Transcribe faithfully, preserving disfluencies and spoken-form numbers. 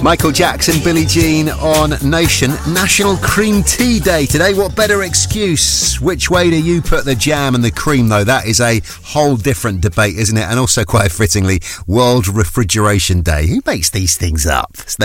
Michael Jackson, Billie Jean on Nation. National Cream Tea Day today. What better excuse? Which way do you put the jam and the cream, though? That is a whole different debate, isn't it? And also, quite fittingly, World Refrigeration Day. Who makes these things up?